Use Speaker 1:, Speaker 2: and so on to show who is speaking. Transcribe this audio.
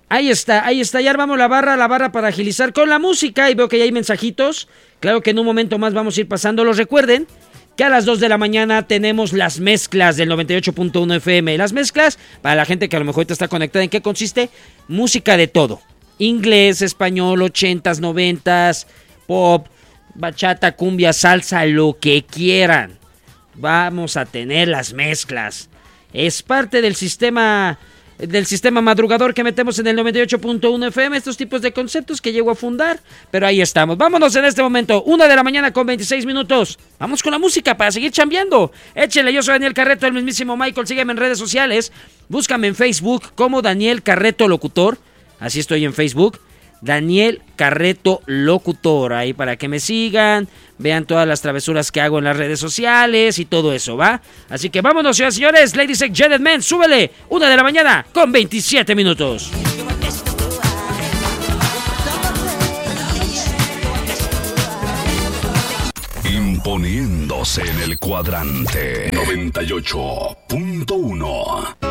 Speaker 1: Ahí está, ya armamos la barra para agilizar con la música y veo que ya hay mensajitos. Claro que en un momento más vamos a ir pasándolos. Recuerden que a las 2 de la mañana tenemos las mezclas del 98.1 FM. Las mezclas, para la gente que a lo mejor ahorita está conectada, ¿en qué consiste? Música de todo. Inglés, español, 80s, 90s, pop, bachata, cumbia, salsa, lo que quieran. Vamos a tener las mezclas. Es parte del sistema madrugador que metemos en el 98.1 FM, estos tipos de conceptos que llego a fundar, pero ahí estamos. Vámonos en este momento, 1 de la mañana con 26 minutos. Vamos con la música para seguir chambeando. Échele, yo soy Daniel Carreto, el mismísimo Michael. Sígueme en redes sociales, búscame en Facebook como Daniel Carreto Locutor. Así estoy en Facebook, Daniel Carreto Locutor, ahí para que me sigan, vean todas las travesuras que hago en las redes sociales y todo eso, ¿va? Así que vámonos, señoras y señores, ladies and gentlemen, súbele, 1 de la mañana con 27 minutos.
Speaker 2: Imponiéndose en el cuadrante 98.1.